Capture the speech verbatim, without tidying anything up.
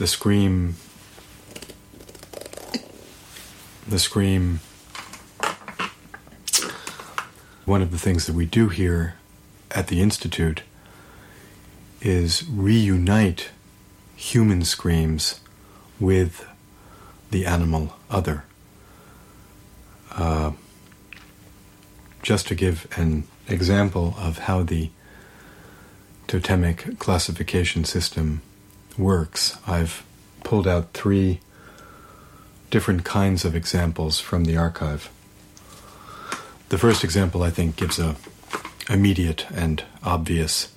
the scream, the scream, one of the things that we do here at the Institute is reunite human screams with the animal other. Uh, just to give an example of how the totemic classification system works, I've pulled out three different kinds of examples from the archive. The first example, I think, gives a immediate and obvious